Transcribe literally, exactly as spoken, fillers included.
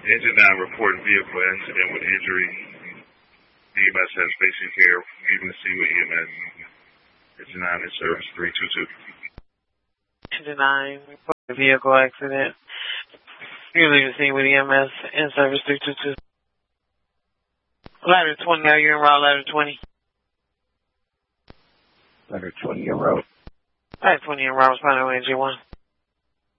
Engine nine reporting vehicle accident with injury. E M S has basic care, even the C with E M S. Engine nine in service three two two. Engine nine reporting vehicle accident. You leave the scene with E M S in service three two two. Ladder twenty, are you en route, ladder twenty? Ladder twenty en route. Ladder twenty en route, responding to engine one.